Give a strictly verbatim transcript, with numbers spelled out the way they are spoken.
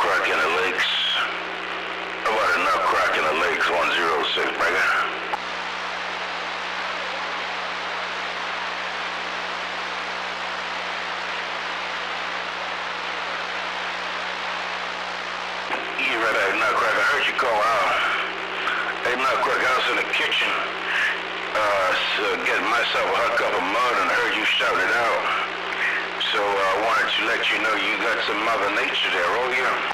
crack in the lakes. About a nut crack in the lakes, one zero six, Breaker. You read that nutcracker? I heard you call out. Hey, nutcracker, I was in the kitchen, uh, so getting myself a hot cup of mud, and I heard you shouting it out. So uh, I wanted to let you know you got some Mother Nature there, oh yeah.